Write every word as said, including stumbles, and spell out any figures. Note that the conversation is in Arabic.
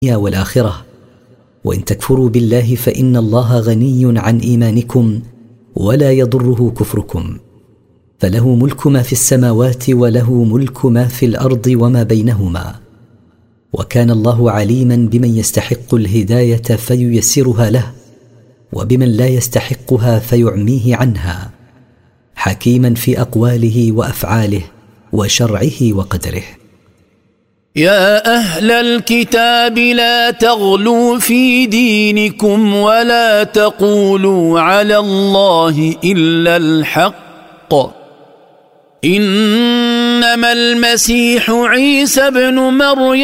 والآخرة، وإن تكفروا بالله فإن الله غني عن إيمانكم ولا يضره كفركم، فله ملك ما في السماوات وله ملك ما في الأرض وما بينهما، وكان الله عليما بمن يستحق الهداية فييسرها له، وبمن لا يستحقها فيعميه عنها، حكيما في أقواله وأفعاله وشرعه وقدره. يا أهل الكتاب لا تغلوا في دينكم ولا تقولوا على الله إلا الحق، إنما المسيح عيسى ابن مريم